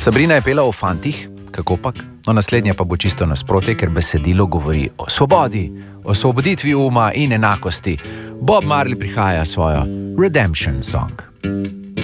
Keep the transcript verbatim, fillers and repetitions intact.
Sabrina je pela o fantih, kakopak, no naslednja pa bo čisto nasprotje, ker besedilo govori o svobodi, o svoboditvi uma in enakosti. Bob Marley prihaja svojo Redemption Song.